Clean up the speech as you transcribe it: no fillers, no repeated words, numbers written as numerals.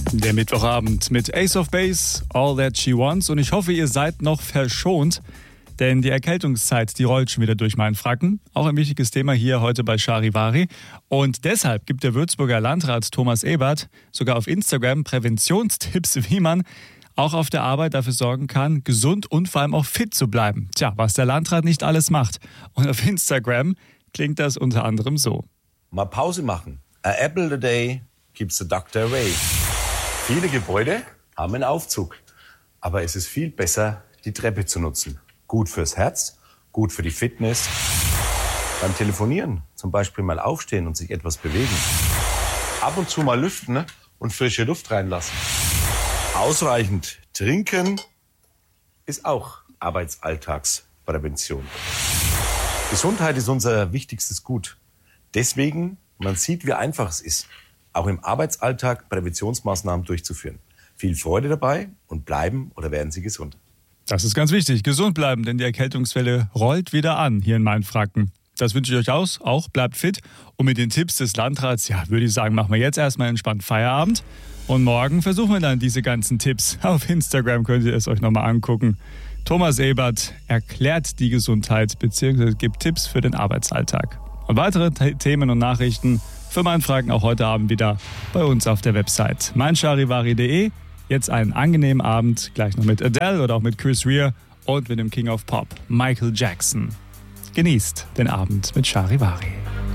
Der Mittwochabend mit Ace of Base, All That She Wants. Und ich hoffe, ihr seid noch verschont, denn die Erkältungszeit, die rollt schon wieder durch meinen Fracken. Auch ein wichtiges Thema hier heute bei Charivari. Und deshalb gibt der Würzburger Landrat Thomas Ebert sogar auf Instagram Präventionstipps, wie man auch auf der Arbeit dafür sorgen kann, gesund und vor allem auch fit zu bleiben. Tja, was der Landrat nicht alles macht. Und auf Instagram klingt das unter anderem so. Mal Pause machen. A apple a day keeps the doctor away. Viele Gebäude haben einen Aufzug, aber es ist viel besser, die Treppe zu nutzen. Gut fürs Herz, gut für die Fitness. Beim Telefonieren zum Beispiel mal aufstehen und sich etwas bewegen. Ab und zu mal lüften und frische Luft reinlassen. Ausreichend trinken ist auch Arbeitsalltagsprävention. Gesundheit ist unser wichtigstes Gut. Deswegen, man sieht, wie einfach es ist, auch im Arbeitsalltag Präventionsmaßnahmen durchzuführen. Viel Freude dabei und bleiben oder werden Sie gesund. Das ist ganz wichtig, gesund bleiben, denn die Erkältungswelle rollt wieder an hier in Mainfranken. Das wünsche ich euch auch, bleibt fit. Und mit den Tipps des Landrats, würde ich sagen, machen wir jetzt erstmal entspannt Feierabend. Und morgen versuchen wir dann diese ganzen Tipps. Auf Instagram könnt ihr es euch nochmal angucken. Thomas Ebert erklärt die Gesundheit bzw. gibt Tipps für den Arbeitsalltag. Und weitere Themen und Nachrichten für Mainfranken auch heute Abend wieder bei uns auf der Website meincharivari.de. Jetzt einen angenehmen Abend, gleich noch mit Adele oder auch mit Chris Rea und mit dem King of Pop, Michael Jackson. Genießt den Abend mit Charivari.